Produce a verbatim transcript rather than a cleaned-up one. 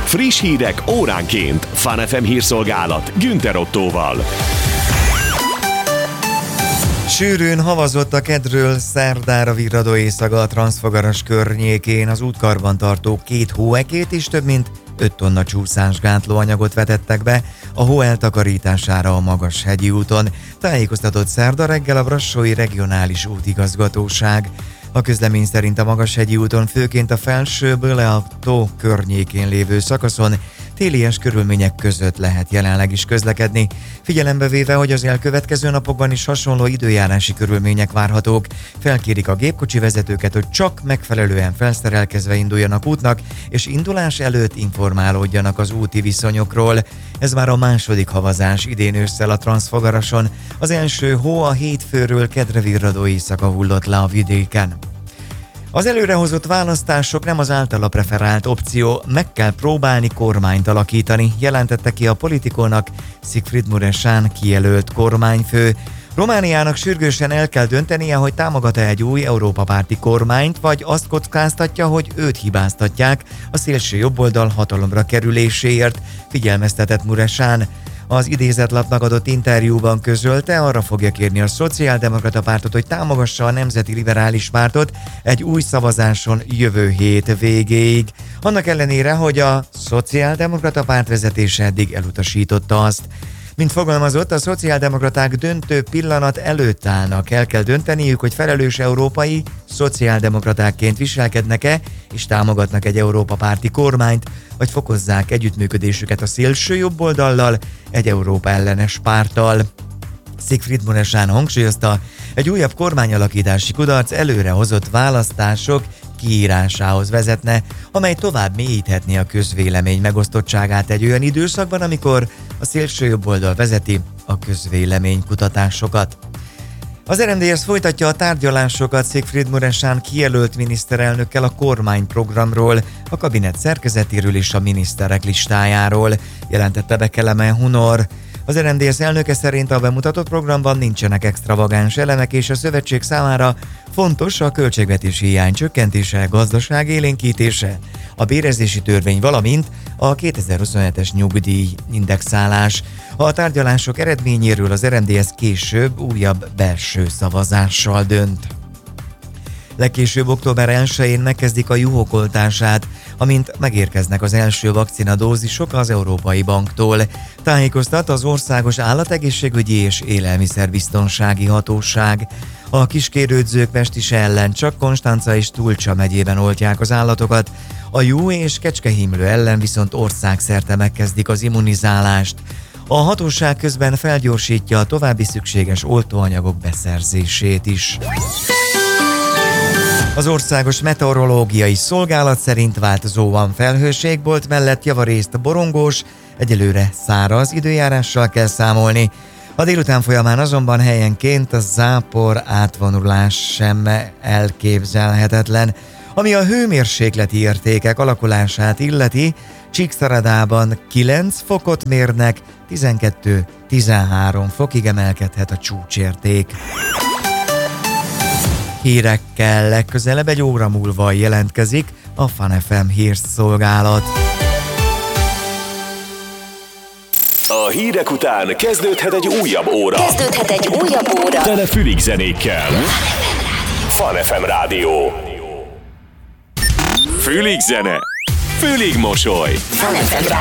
Friss hírek óránként. Fun ef em hírszolgálat Günther Ottóval. Sűrűn havazott a kedről szerdára virradó éjszaka a Transzfogaras környékén. Az útkarbantartók két hóekét és több mint öt tonna csúszásgátló anyagot vetettek be a hó eltakarítására a Magashegyi úton. Tájékoztatott szerda reggel a Brassói Regionális Útigazgatóság. A közlemény szerint a Magashegyi úton főként a Felső-ből a tó környékén lévő szakaszon télies körülmények között lehet jelenleg is közlekedni, figyelembe véve, hogy az elkövetkező napokban is hasonló időjárási körülmények várhatók. Felkérik a gépkocsi vezetőket, hogy csak megfelelően felszerelkezve induljanak útnak, és indulás előtt informálódjanak az úti viszonyokról. Ez már a második havazás idén ősszel a Transzfogarason. Az első hó a hétfőről kedre virradó éjszaka hullott le a vidéken. Az előrehozott választások nem az általa preferált opció, meg kell próbálni kormányt alakítani, jelentette ki a Politikónak Sigfried Mureșan kijelölt kormányfő. Romániának sürgősen el kell döntenie, hogy támogat-e egy új Európa párti kormányt, vagy azt kockáztatja, hogy őt hibáztatják a szélső jobboldal hatalomra kerüléséért, figyelmeztetett Mureșan. Az idézetlapnak adott interjúban közölte, arra fogja kérni a Szociáldemokrata Pártot, hogy támogassa a Nemzeti Liberális Pártot egy új szavazáson jövő hét végéig. Annak ellenére, hogy a Szociáldemokrata Párt vezetése eddig elutasította azt. Mint fogalmazott, a szociáldemokraták döntő pillanat előtt állnak. El kell dönteniük, hogy felelős európai szociáldemokratákként viselkednek-e, és támogatnak egy Európa párti kormányt, vagy fokozzák együttműködésüket a szélső jobboldallal, egy Európa ellenes párttal. Sigfried Mureșan hangsúlyozta, egy újabb kormányalakítási kudarc előrehozott választások kiírásához vezetne, amely tovább mélyíthetné a közvélemény megosztottságát egy olyan időszakban, amikor a szélső jobboldal vezeti a közvéleménykutatásokat. Az er em dé es folytatja a tárgyalásokat Sigfried Mureșan kijelölt miniszterelnökkel a kormányprogramról, a kabinet szerkezetéről és a miniszterek listájáról, jelentette be Kelemen Hunor. Az er em dé es elnöke szerint a bemutatott programban nincsenek extravagáns elemek, és a szövetség számára fontos a költségvetési hiány csökkentése, gazdaság élénkítése, a bérezési törvény, valamint a kétezer-huszonhetes nyugdíj indexálás. A tárgyalások eredményéről az er em dé es később újabb belső szavazással dönt. Legkésőbb október elsején megkezdik a juhok oltását, amint megérkeznek az első vakcinadózisok az Európai Banktól. Tájékoztat az Országos Állategészségügyi és Élelmiszerbiztonsági Hatóság. A kiskérődzők pestise ellen csak Konstanca és Tulcsa megyében oltják az állatokat, a juh és kecskehímlő ellen viszont országszerte megkezdik az immunizálást. A hatóság közben felgyorsítja a további szükséges oltóanyagok beszerzését is. Az Országos Meteorológiai Szolgálat szerint változóan felhőségbolt mellett javarészt borongós, egyelőre száraz időjárással kell számolni. A délután folyamán azonban helyenként a zápor átvonulás sem elképzelhetetlen. Ami a hőmérsékleti értékek alakulását illeti, Csíkszeredában kilenc fokot mérnek, tizenkettő-tizenhárom fokig emelkedhet a csúcsérték. Hírekkel legközelebb egy óra múlva jelentkezik a Fun ef em hírszolgálat. A hírek után kezdődhet egy újabb óra. Kezdődhet egy újabb óra. Tele fülig zenékkel. Fun ef em Rádió. Fülig zene. Fülig mosoly. Fun ef em